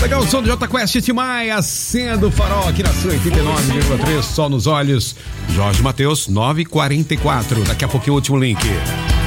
Legal, o som do J Quest Tim Maia, acenda o farol aqui na sua 89,3, sol nos olhos. Jorge Mateus, 9h44. Daqui a pouquinho o último link.